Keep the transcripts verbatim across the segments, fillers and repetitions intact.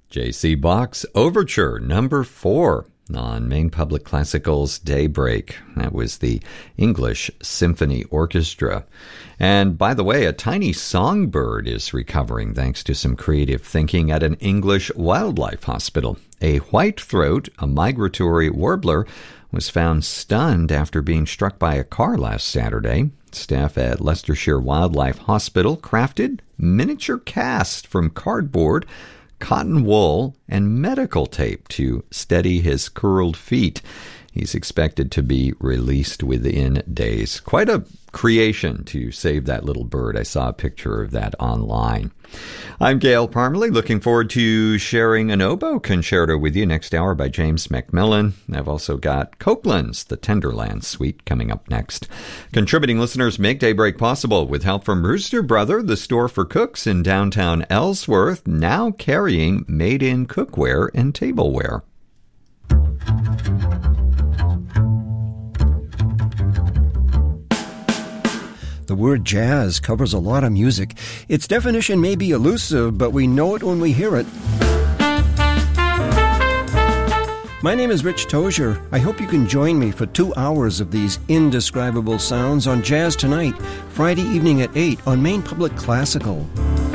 J C. Bach's Overture Number four on Maine Public Classical's Daybreak. That was the English Symphony Orchestra. And by the way, a tiny songbird is recovering thanks to some creative thinking at an English wildlife hospital. A whitethroat, a migratory warbler, was found stunned after being struck by a car last Saturday. Staff at Leicestershire Wildlife Hospital crafted miniature casts from cardboard, cotton wool, and medical tape to steady his curled feet. He's expected to be released within days. Quite a creation to save that little bird. I saw a picture of that online. I'm Gail Parmalee, looking forward to sharing an oboe concerto with you next hour by James Macmillan. I've also got Copeland's The Tenderland Suite coming up next. Contributing listeners make Daybreak possible with help from Rooster Brother, the store for cooks in downtown Ellsworth, now carrying made-in cookware and tableware. The word jazz covers a lot of music. Its definition may be elusive, but we know it when we hear it. My name is Rich Tozier. I hope you can join me for two hours of these indescribable sounds on Jazz Tonight, Friday evening at eight on Maine Public Classical.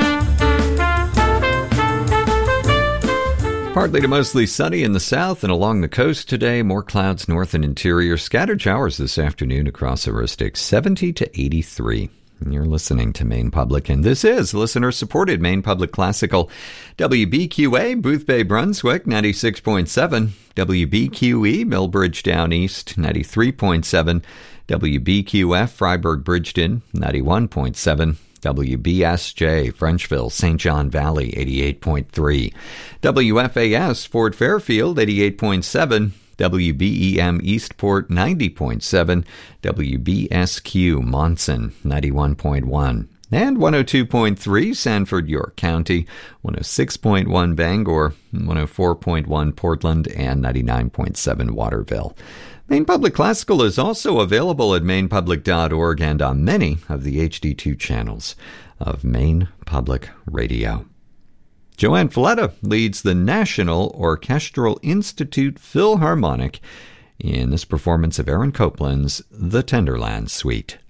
Partly to mostly sunny in the south and along the coast today. More clouds north and interior. Scattered showers this afternoon across Aroostook, seventy to eighty-three. And you're listening to Maine Public, and this is listener-supported Maine Public Classical. W B Q A, Boothbay, Brunswick, ninety-six point seven. W B Q E, Millbridge Down East, ninety-three point seven. W B Q F, Freiburg, Bridgeton, ninety-one point seven. W B S J, Frenchville, Saint John Valley, eighty-eight point three. W F A S, Fort Fairfield, eighty-eight point seven. W B E M, Eastport, ninety point seven. W B S Q, Monson, ninety-one point one. And one oh two point three, Sanford, York County, one oh six point one, Bangor, one oh four point one, Portland, and ninety-nine point seven, Waterville. Maine Public Classical is also available at maine public dot org and on many of the H D two channels of Maine Public Radio. Joanne Falletta leads the National Orchestral Institute Philharmonic in this performance of Aaron Copland's The Tenderland Suite.